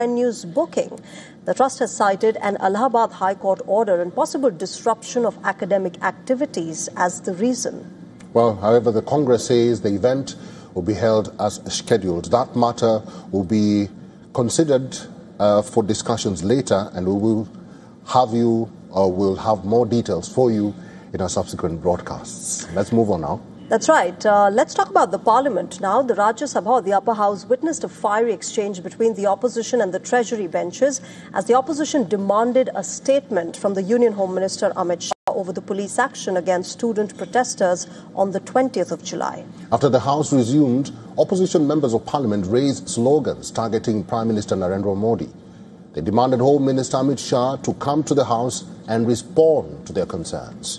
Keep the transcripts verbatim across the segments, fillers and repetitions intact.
venues booking. The trust has cited an Allahabad High Court order and possible disruption of academic activities as the reason. Well, however, the Congress says the event will be held as scheduled. That matter will be considered uh, for discussions later, and we will have you, or we'll have more details for you in our subsequent broadcasts. Let's move on now. That's right. Uh, let's talk about the Parliament now. The Rajya Sabha, or the upper house, witnessed a fiery exchange between the opposition and the Treasury benches as the opposition demanded a statement from the Union Home Minister Amit Shah over the police action against student protesters on the twentieth of July. After the House resumed, opposition members of Parliament raised slogans targeting Prime Minister Narendra Modi. They demanded Home Minister Amit Shah to come to the House and respond to their concerns.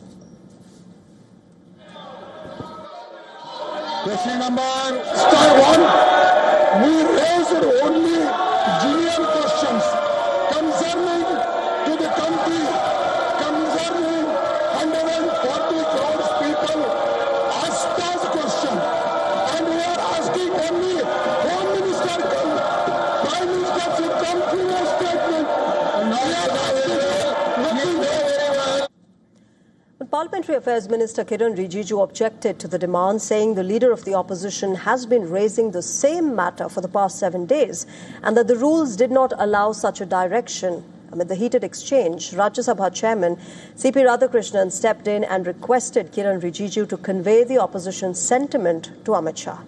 Question number star one. We raised only genuine questions concerning to the country, concerning one hundred forty crores people. Asked us question, and we are asking only Home Minister come, Prime Minister should come to a statement. We are asking nothing very well. Parliamentary Affairs Minister Kiran Rijiju objected to the demand, saying the leader of the opposition has been raising the same matter for the past seven days and that the rules did not allow such a direction. Amid the heated exchange, Rajya Sabha Chairman C P Radhakrishnan stepped in and requested Kiran Rijiju to convey the opposition's sentiment to Amit Shah.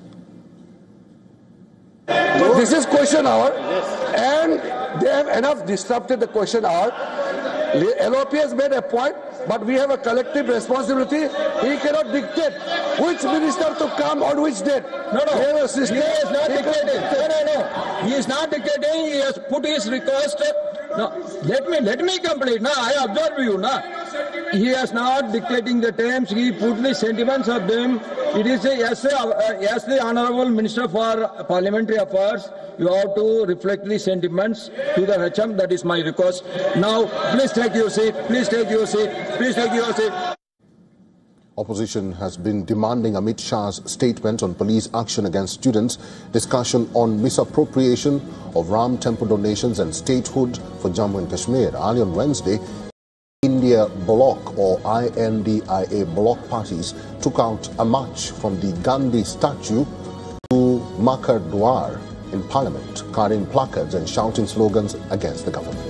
This is question hour, and they have enough disrupted the question hour. L O P has made a point, but we have a collective responsibility. He cannot dictate which minister to come on which date. No, no. We have a system. He is not He dictating. No, no, no. He is not dictating. He has put his request. No, let me let me complete. No, I observe you. No, he has not dictating the terms. He put the sentiments of them. It is a yes, uh, yes, the Honourable Minister for Parliamentary Affairs. You have to reflect the sentiments to the H M. That is my request. Now, please take your seat. Please take your seat. Please take your seat. Opposition has been demanding Amit Shah's statement on police action against students, discussion on misappropriation of Ram Temple donations and statehood for Jammu and Kashmir. Early on Wednesday, India Bloc or I N D I A bloc parties took out a march from the Gandhi statue to Makar Dwar in Parliament, carrying placards and shouting slogans against the government.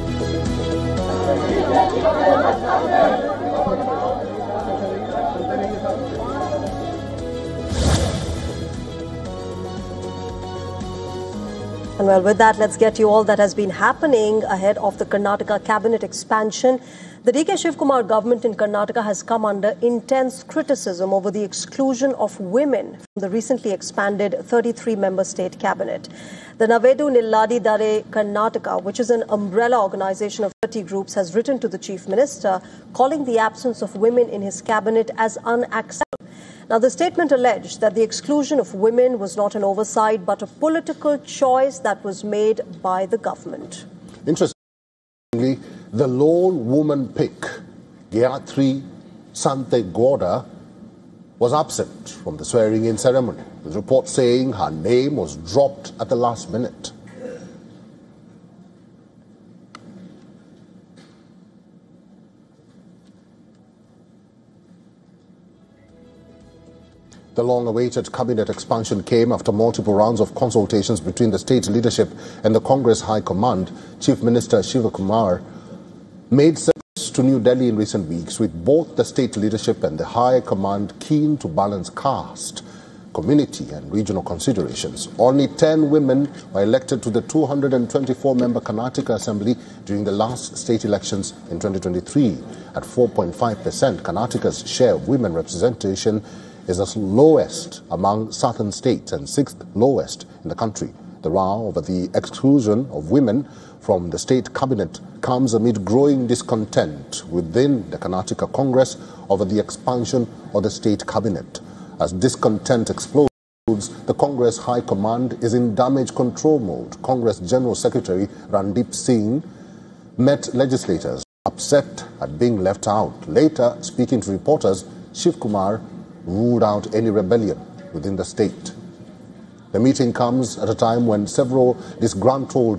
And well, with that, let's get you all that has been happening ahead of the Karnataka cabinet expansion. The D K Shivkumar government in Karnataka has come under intense criticism over the exclusion of women from the recently expanded thirty-three member state cabinet. The Navedu Nilladi Dare Karnataka, which is an umbrella organization of thirty groups, has written to the Chief Minister calling the absence of women in his cabinet as unacceptable. Now, the statement alleged that the exclusion of women was not an oversight but a political choice that was made by the government. Interestingly, the lone woman pick, Gayatri Santegoda, was absent from the swearing-in ceremony, with reports saying her name was dropped at the last minute. The long-awaited cabinet expansion came after multiple rounds of consultations between the state leadership and the Congress High Command. Chief Minister Shivakumar made trips to New Delhi in recent weeks, with both the state leadership and the High Command keen to balance caste, community and regional considerations. Only ten women were elected to the two hundred twenty-four member Karnataka Assembly during the last state elections in twenty twenty-three. At four point five percent, Karnataka's share of women representation is the lowest among southern states and sixth lowest in the country. The row over the exclusion of women from the state cabinet comes amid growing discontent within the Karnataka Congress over the expansion of the state cabinet. As discontent explodes, the Congress High Command is in damage control mode. Congress General Secretary Randeep Singh met legislators upset at being left out. Later, speaking to reporters, Shivkumar ruled out any rebellion within the state. The meeting comes at a time when several disgruntled